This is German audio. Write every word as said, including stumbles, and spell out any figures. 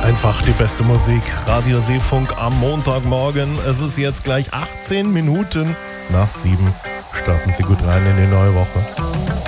Einfach die beste Musik. Radio Seefunk am Montagmorgen. Es ist jetzt gleich achtzehn Minuten nach sieben. Starten Sie gut rein in die neue Woche.